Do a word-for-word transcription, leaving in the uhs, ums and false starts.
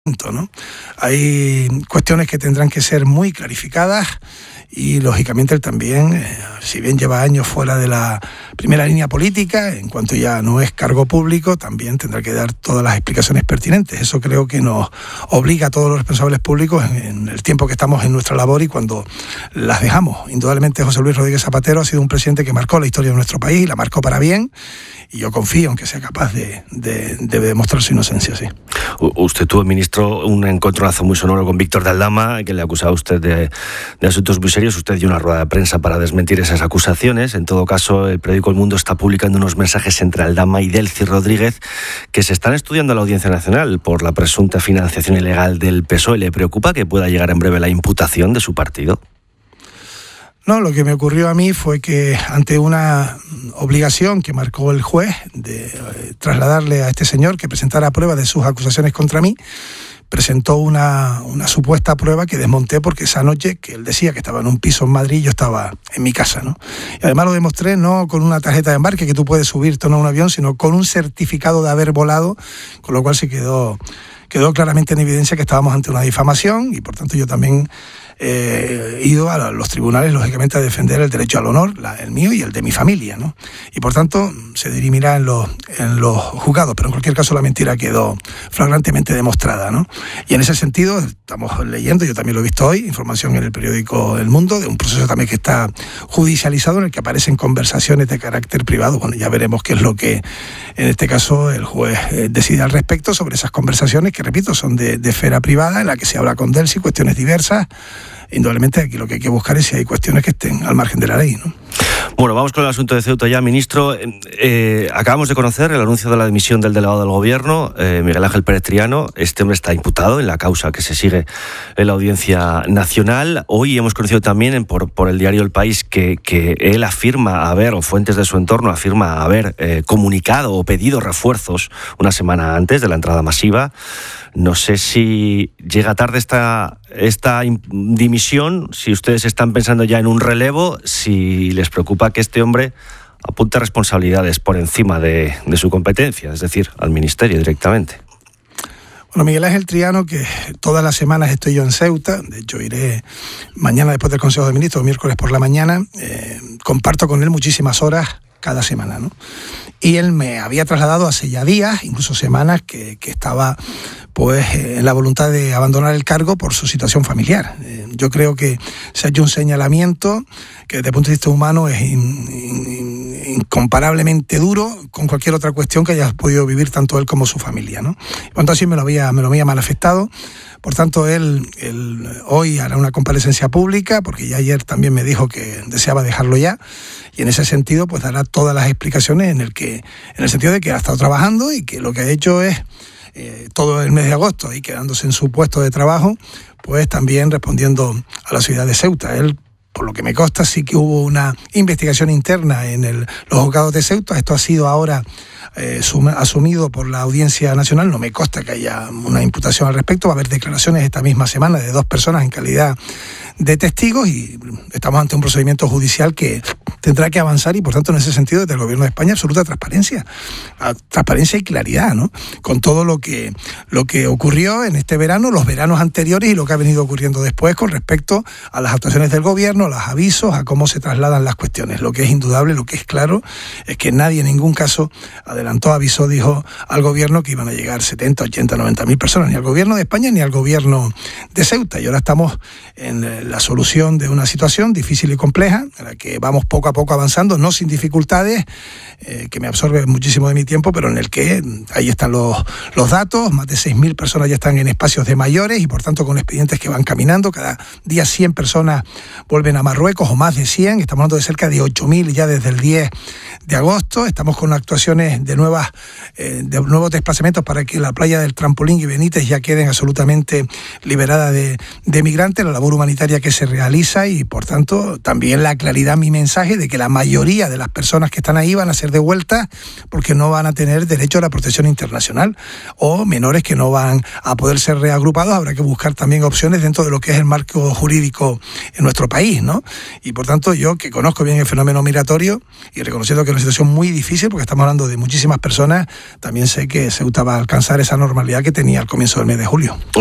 ¿no? Hay cuestiones que tendrán que ser muy clarificadas y lógicamente él también, eh, si bien lleva años fuera de la primera línea política, en cuanto ya no es cargo público, también tendrá que dar todas las explicaciones pertinentes. Eso creo que nos obliga a todos los responsables públicos en, en el tiempo que estamos en nuestra labor y cuando las dejamos. Indudablemente José Luis Rodríguez Zapatero ha sido un presidente que marcó la historia de nuestro país, la marcó para bien, y yo confío en que sea capaz de, de, de demostrar su inocencia, sí. U- usted tuvo, ministro, un encontronazo muy sonoro con Víctor de Aldama, que le acusaba a usted de, de asuntos muy serios. Usted dio una rueda de prensa para desmentir esas acusaciones. En todo caso, el periódico El Mundo está publicando unos mensajes entre Aldama y Delcy Rodríguez que se están estudiando en la Audiencia Nacional por la presunta financiación ilegal del P S O E. ¿Le preocupa que pueda llegar en breve la imputación de su partido? No, lo que me ocurrió a mí fue que ante una obligación que marcó el juez de eh, trasladarle a este señor que presentara pruebas de sus acusaciones contra mí, presentó una, una supuesta prueba que desmonté porque esa noche, que él decía que estaba en un piso en Madrid, yo estaba en mi casa, ¿no? Y además lo demostré no con una tarjeta de embarque que tú puedes subirte no a un avión, sino con un certificado de haber volado, con lo cual se quedó, quedó claramente en evidencia que estábamos ante una difamación y por tanto yo también he eh, ido a los tribunales, lógicamente, a defender el derecho al honor, la, el mío y el de mi familia, ¿no? Y por tanto se dirimirá en los, en los juzgados, pero en cualquier caso la mentira quedó flagrantemente demostrada, ¿no? Y en ese sentido estamos leyendo, yo también lo he visto hoy, información en el periódico El Mundo, de un proceso también que está judicializado en el que aparecen conversaciones de carácter privado. Bueno, ya veremos qué es lo que en este caso el juez eh, decide al respecto sobre esas conversaciones que, repito, son de, de esfera privada, en la que se habla con Delcy, cuestiones diversas. Indudablemente aquí lo que hay que buscar es si hay cuestiones que estén al margen de la ley, ¿no? Bueno, vamos con el asunto de Ceuta ya, ministro. Eh, acabamos de conocer el anuncio de la dimisión del delegado del Gobierno, eh, Miguel Ángel Pérez Triano. Este hombre está imputado en la causa que se sigue en la Audiencia Nacional. Hoy hemos conocido también en, por, por el diario El País que, que él afirma haber, o fuentes de su entorno afirma haber eh, comunicado o pedido refuerzos una semana antes de la entrada masiva. No sé si llega tarde esta, esta dimisión, si ustedes están pensando ya en un relevo, si les preocupa que este hombre apunte responsabilidades por encima de, de su competencia, es decir, al Ministerio directamente. Bueno, Miguel Ángel Triano, que todas las semanas estoy yo en Ceuta, de hecho iré mañana después del Consejo de Ministros, miércoles por la mañana, eh, comparto con él muchísimas horas cada semana, ¿no? Y él me había trasladado hace ya días, incluso semanas, que, que estaba pues en la voluntad de abandonar el cargo por su situación familiar. Eh, yo creo que se ha hecho un señalamiento que desde el punto de vista humano es in, in, incomparablemente duro con cualquier otra cuestión que haya podido vivir tanto él como su familia, ¿no? Cuando así me lo había, me lo había manifestado. Por tanto, él, él hoy hará una comparecencia pública, porque ya ayer también me dijo que deseaba dejarlo ya, y en ese sentido pues dará todas las explicaciones en el que, en el sentido de que ha estado trabajando y que lo que ha hecho es eh, todo el mes de agosto y quedándose en su puesto de trabajo, pues también respondiendo a la ciudad de Ceuta. Él, por lo que me consta, sí que hubo una investigación interna en el, los juzgados de Ceuta. Esto ha sido ahora eh, sum, asumido por la Audiencia Nacional. No me consta que haya una imputación al respecto. Va a haber declaraciones esta misma semana de dos personas en calidad de testigos y estamos ante un procedimiento judicial que tendrá que avanzar y, por tanto, en ese sentido, desde el Gobierno de España, absoluta transparencia, transparencia y claridad, ¿no? Con todo lo que, lo que ocurrió en este verano, los veranos anteriores y lo que ha venido ocurriendo después con respecto a las actuaciones del Gobierno, a los avisos, a cómo se trasladan las cuestiones. Lo que es indudable, lo que es claro, es que nadie en ningún caso adelantó, avisó, dijo al Gobierno que iban a llegar setenta, ochenta, noventa mil personas, ni al Gobierno de España ni al Gobierno de Ceuta. Y ahora estamos en la solución de una situación difícil y compleja, en la que vamos poco a poco avanzando, no sin dificultades, eh, que me absorbe muchísimo de mi tiempo, pero en el que ahí están los, los datos, más de seis mil personas ya están en espacios de mayores y por tanto con expedientes que van caminando, cada día cien personas vuelven a Marruecos o más de cien, estamos hablando de cerca de ocho mil ya desde el diez de agosto, estamos con actuaciones de nuevas eh, de nuevos desplazamientos para que la playa del Trampolín y Benítez ya queden absolutamente liberadas de, de migrantes, la labor humanitaria que se realiza y por tanto también la claridad, mi mensaje de de que la mayoría de las personas que están ahí van a ser devueltas porque no van a tener derecho a la protección internacional, o menores que no van a poder ser reagrupados. Habrá que buscar también opciones dentro de lo que es el marco jurídico en nuestro país, ¿no? Y por tanto, yo que conozco bien el fenómeno migratorio y reconociendo que es una situación muy difícil porque estamos hablando de muchísimas personas, también sé que Ceuta va a alcanzar esa normalidad que tenía al comienzo del mes de julio.